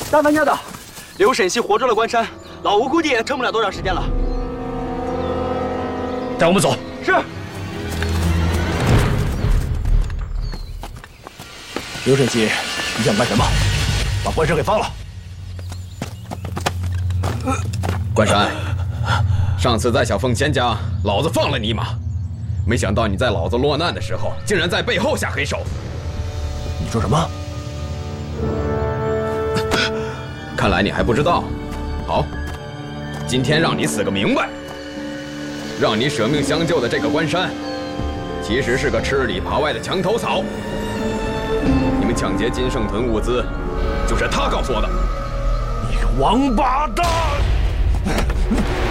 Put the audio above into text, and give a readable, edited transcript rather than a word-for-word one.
大当家的，刘沈西活捉了关山，老吴估计也撑不了多长时间了。 带我们走。 是。 刘沈西，你想干什么？把关山给放了。 关山，上次在小凤仙家，老子放了你一马，没想到你在老子落难的时候，竟然在背后下黑手。 你说什么？ 看来你还不知道。好，今天让你死个明白。让你舍命相救的这个关山，其实是个吃里扒外的墙头草。你们抢劫金圣屯物资，就是他告诉我的。 你个王八蛋！